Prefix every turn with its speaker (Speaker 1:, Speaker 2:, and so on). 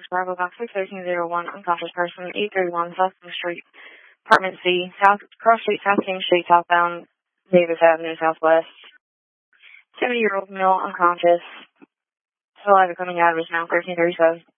Speaker 1: Bravo Box 61301, unconscious person, 831 South King Street, Apartment C, South Cross Street, South King Street, southbound Davis Avenue, Southwest. 70-year-old male, unconscious. Saliva coming out of his mouth, 1337.